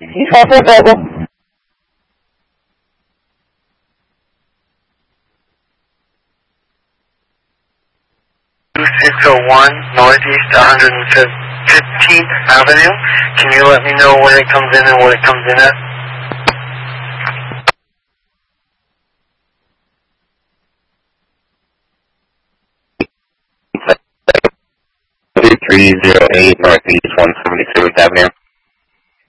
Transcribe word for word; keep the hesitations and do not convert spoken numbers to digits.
He's also available. six oh one Northeast one hundred fifteenth Avenue. Can you let me know when it comes in and what it comes in at? three zero eight Northeast one seventy-seventh Avenue.